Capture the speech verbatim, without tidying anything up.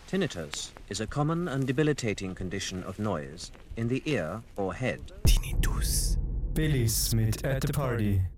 Tinnitus is a common and debilitating condition of noise in the ear or head. Tinnitus. Billis mit At the Party.